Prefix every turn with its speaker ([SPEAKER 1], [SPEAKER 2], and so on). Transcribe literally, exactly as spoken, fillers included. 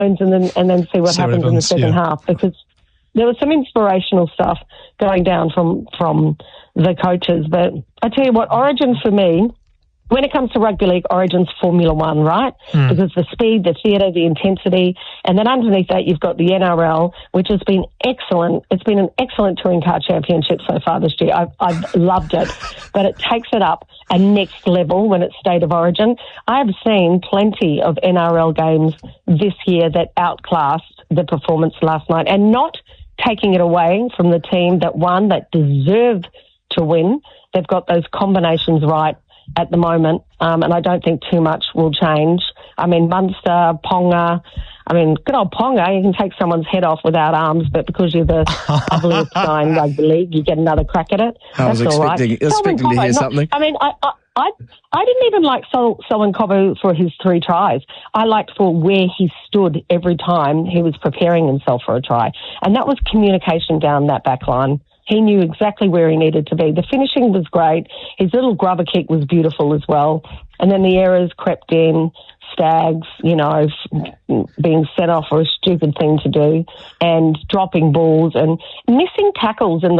[SPEAKER 1] and then and then see what
[SPEAKER 2] See
[SPEAKER 1] happens
[SPEAKER 2] what
[SPEAKER 1] in the
[SPEAKER 2] happens,
[SPEAKER 1] second
[SPEAKER 2] yeah.
[SPEAKER 1] half, because there was some inspirational stuff going down from from the coaches. But I tell you what, Origin for me, when it comes to rugby league, Origin's Formula One, right?
[SPEAKER 2] Mm.
[SPEAKER 1] Because the speed, the theatre, the intensity, and then underneath that you've got the N R L, which has been excellent. It's been an excellent touring car championship so far this year. I've, I've loved it, but it takes it up a next level when it's State of Origin. I have seen plenty of N R L games this year that outclassed the performance last night, and not taking it away from the team that won, that deserved to win. They've got those combinations right at the moment, um, and I don't think too much will change. I mean, Munster, Ponga, I mean, good old Ponga, you can take someone's head off without arms, but because you're the ugliest guy in rugby league, you get another crack at it.
[SPEAKER 3] I was
[SPEAKER 1] That's all right.
[SPEAKER 3] expecting, expecting to
[SPEAKER 1] Selwyn
[SPEAKER 3] hear
[SPEAKER 1] Cobbo,
[SPEAKER 3] something.
[SPEAKER 1] Not, I mean, I, I, I, I didn't even like Sol, Selwyn Cobbo for his three tries. I liked for where he stood every time he was preparing himself for a try, and that was communication down that back line. He knew exactly where he needed to be. The finishing was great. His little grubber kick was beautiful as well. And then the errors crept in. Stags, you know, being sent off for a stupid thing to do, and dropping balls and missing tackles in the